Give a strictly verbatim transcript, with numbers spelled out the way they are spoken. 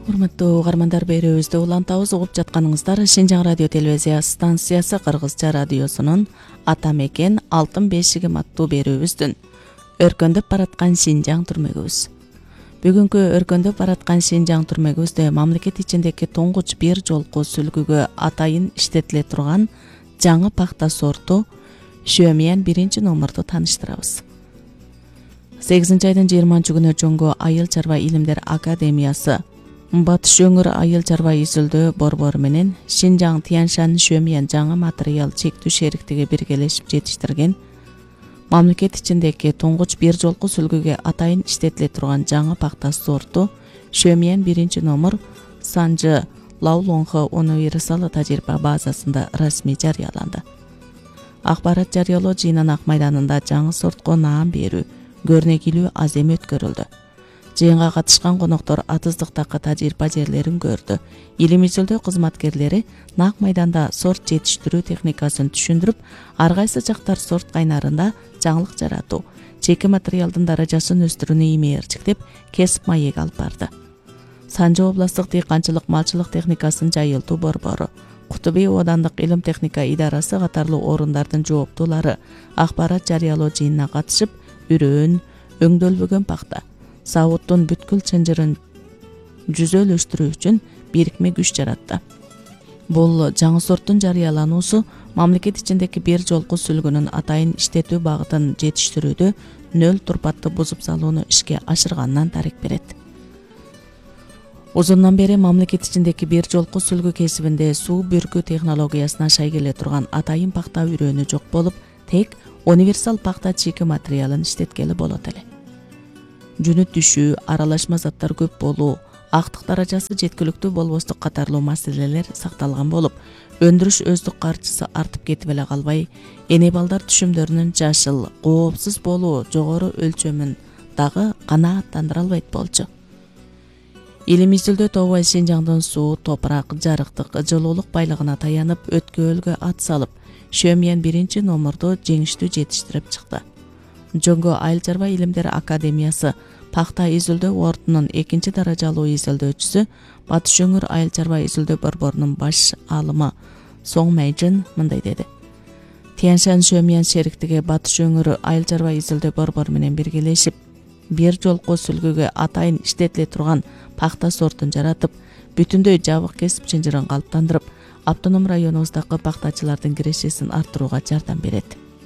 Урматтуу угармандар, берүүбүздү улантабыз. Угуп жатканыңыздар Шинжаң радио телевизия станциясы Кыргызча радиосунун Ата мекен алтын бешигим аттуу берүүбүздүн өркөндөп бараткан Шинжаң түрмөгүбүз. Бүгүнкү өркөндөп бараткан Шинжаң түрмөгүбүздө мамлекет ичиндеги туңгуч бир жолку сүлгүгө атайын иштетиле турган жаңы пахта сорту Шөмиян биринчи номурду тааныштырабыз. сегизинчи айдын жыйырманчы күнү Жоңго Айыл чарба илимдер академиясы Батыш өңүр айыл чарба изилдөө борбору менен Шинжаң Тяньшань Шөмиян жаңы материал чектүү шериктиги биргелешип жетиштирген мамлекет ичиндеги туңгуч бир жолку сүлгүгө атайын иштетиле турган жаңы пахта сорту Шөмиян биринчи номур Санжы Лаулоңхо универсал тажрыйба базасында расмий жарыяланды. Акбарат жарыялоо жыйынын Ак майданында жаңы сортко наам берүү көрнекилүү азем өткөрүлдү. Жыйынга катышкан коноктор атыздыктагы тажрыйба жерлерин көрдү. Илим изилдөө кызматкерлери Нак майданда сорт жетиштирүү техникасын түшүндүрүп, ар кайсы жактар сорт кайнарында жаңылык жаратуу, чеки материалдын даражасын өстүрүүнү имээрчиктеп, кесип маек алып барды. Санжы областтык дыйканчылык малчылык техникасын жайылтуу борбору, Кутуби оодандык илим техника идарасы катарлуу орундардын жооптуулары акбарат жарыялоо жыйынына катышып, үрөөн, өңдөлбөгөн пахта, сабуттун бүткүл чынжырын жүзөлөштүрүү үчүн бирикме күч жаратты. Бул жаңы сорттун жарыялануусу мамлекет ичиндеги бир жолку сүлгүнүн атайын иштетүү багытын жетиштирүүдө нөл турпатты бузуп салууну ишке ашырганынан дарек берет. Узундан бери мамлекет ичиндеги бир жолку сүлгү кесибинде суу бүркүү технологиясына шай келе турган атайын пахта үрөөнү жок болуп, тек универсал пахта чеки материалын иштеткели болот эле. Жүнүт түшүү, аралашма заттар көп болуу, актык даражасы жеткиликтүү болбостук катарлуу маселелер сакталган болуп, өндүрүш өздүк каржысы артып кетип эле калбай, эне балдар түшүмдөрүнүн жашыл, коопсуз болуу жогору өлчөмүн дагы канааттандыра албайт болчу. Илим изилдөө тобу Шинжаңдын суу, топурак, жарыктык, жылуулук байлыгына таянып, өткөөлгө ат салып, Шөмиян биринчи номурду жеңиштүү жетиштирип чыкты. Жоңго Айыл чарба илимдер академиясы пахта изилдөө ортунун экинчи даражалуу изилдөөчүсү, Батыш өңүр айыл чарба изилдөө борборунун баш алымы Соң Мэйжин мындай деди. Тяньшань Шөмиян шериктиги Батыш өңүр айыл чарба изилдөө борбору менен биргелешип, бир жолку сүлгүгө атайын иштетиле турган пахта сортун жаратып, бүтүндөй жабык кесип чынжырын калыптандырып, автоном районубуздагы пахтачылардын кирешесин арттырууга жардам берет.